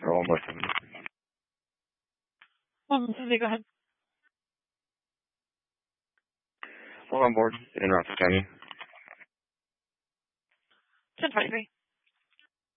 Or 1 more time. Susie, go ahead. Welcome on board in Rockland County. 1023.